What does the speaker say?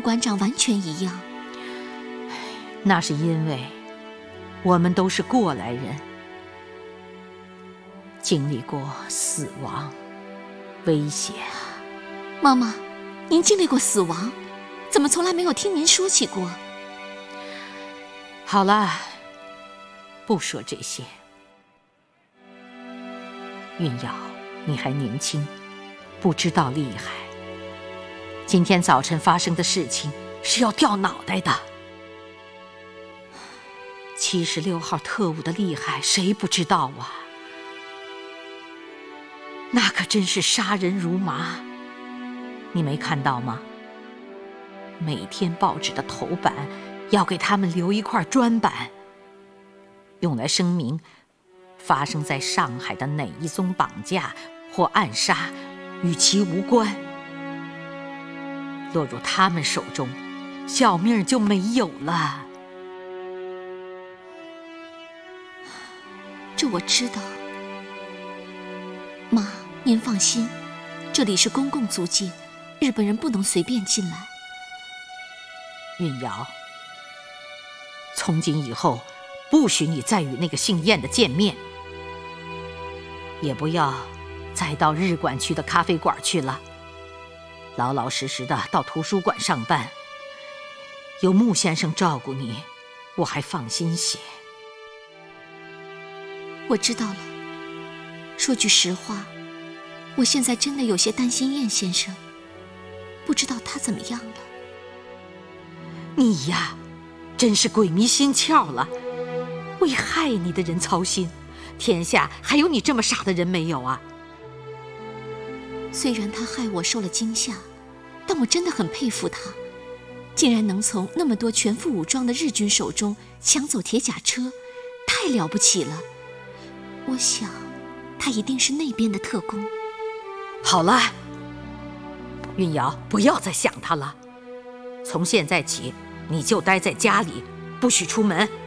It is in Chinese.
馆长完全一样。 那是因为我们都是过来人，经历过死亡、危险。 妈妈，您经历过死亡，怎么从来没有听您说起过？ 好了，不说这些。韵瑶，你还年轻，不知道厉害。今天早晨发生的事情是要掉脑袋的。76号特务的厉害，谁不知道啊？那可真是杀人如麻。你没看到吗？每天报纸的头版要给他们留一块砖板，用来声明发生在上海的哪一宗绑架或暗杀与其无关。落入他们手中，小命就没有了。 这我知道。妈，您放心，这里是公共租界，日本人不能随便进来。 韵瑶，从今以后不许你再与那个姓燕的见面，也不要再到日馆区的咖啡馆去了，老老实实的到图书馆上班。有穆先生照顾你，我还放心些。 我知道了。说句实话，我现在真的有些担心燕先生，不知道他怎么样了。 你呀，真是鬼迷心窍了，为害你的人操心，天下还有你这么傻的人没有啊？ 虽然他害我受了惊吓，但我真的很佩服他，竟然能从那么多全副武装的日军手中抢走铁甲车，太了不起了。我想他一定是那边的特工。 好了，韵瑶，不要再想他了。从现在起，你就待在家里，不许出门。